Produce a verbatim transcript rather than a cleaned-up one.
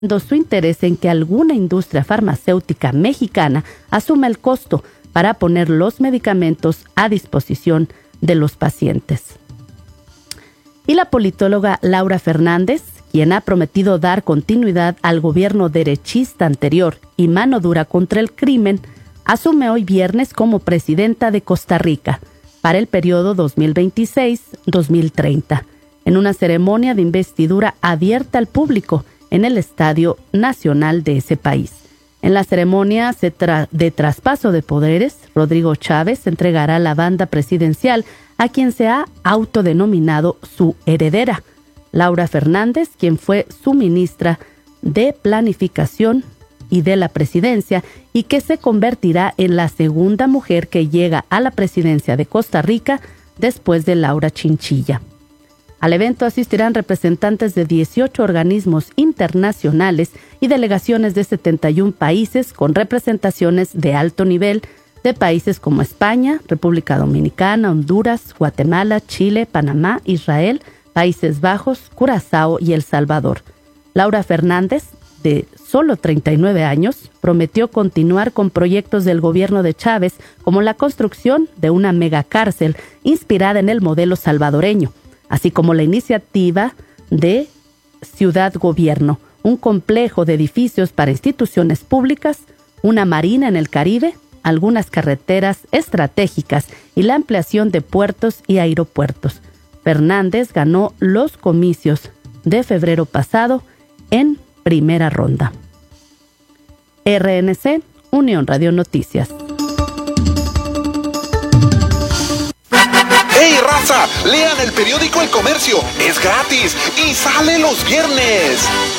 su interés en que alguna industria farmacéutica mexicana asuma el costo para poner los medicamentos a disposición de los pacientes. Y la politóloga Laura Fernández, quien ha prometido dar continuidad al gobierno derechista anterior y mano dura contra el crimen, asume hoy viernes como presidenta de Costa Rica para el periodo dos mil veintiséis a dos mil treinta, en una ceremonia de investidura abierta al público en el Estadio Nacional de ese país. En la ceremonia de traspaso de poderes, Rodrigo Chávez entregará la banda presidencial a quien se ha autodenominado su heredera, Laura Fernández, quien fue su ministra de Planificación y de la Presidencia y que se convertirá en la segunda mujer que llega a la presidencia de Costa Rica después de Laura Chinchilla. Al evento asistirán representantes de dieciocho organismos internacionales y delegaciones de setenta y un países con representaciones de alto nivel de países como España, República Dominicana, Honduras, Guatemala, Chile, Panamá, Israel, Países Bajos, Curazao y El Salvador. Laura Fernández, de solo treinta y nueve años, prometió continuar con proyectos del gobierno de Chávez como la construcción de una megacárcel inspirada en el modelo salvadoreño, así como la iniciativa de Ciudad Gobierno, un complejo de edificios para instituciones públicas, una marina en el Caribe, algunas carreteras estratégicas y la ampliación de puertos y aeropuertos. Fernández ganó los comicios de febrero pasado en primera ronda. R N C, Unión Radio Noticias. ¡Hey, raza! Lean el periódico El Comercio. Es gratis y sale los viernes.